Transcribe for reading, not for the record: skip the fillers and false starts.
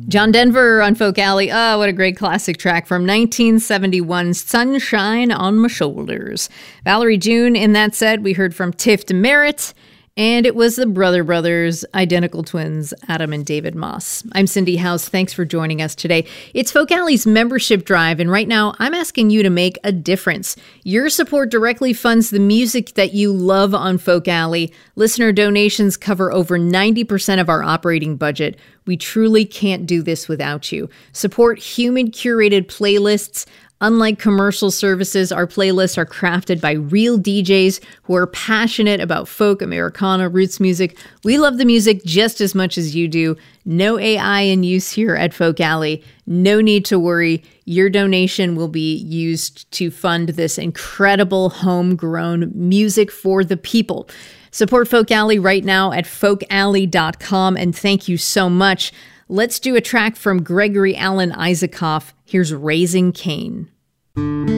John Denver on Folk Alley. Oh, what a great classic track from 1971's Sunshine on My Shoulders. Valerie June in that set. We heard from Tiff Merritt. And it was the Brother Brothers, identical twins, Adam and David Moss. I'm Cindy House. Thanks for joining us today. It's Folk Alley's membership drive, and right now I'm asking you to make a difference. Your support directly funds the music that you love on Folk Alley. Listener donations cover over 90% of our operating budget. We truly can't do this without you. Support human-curated playlists. Unlike commercial services, our playlists are crafted by real DJs who are passionate about folk, Americana, roots music. We love the music just as much as you do. No AI in use here at Folk Alley. No need to worry. Your donation will be used to fund this incredible homegrown music for the people. Support Folk Alley right now at folkalley.com, and thank you so much. Let's do a track from Gregory Alan Isakov. Here's Raising Cain.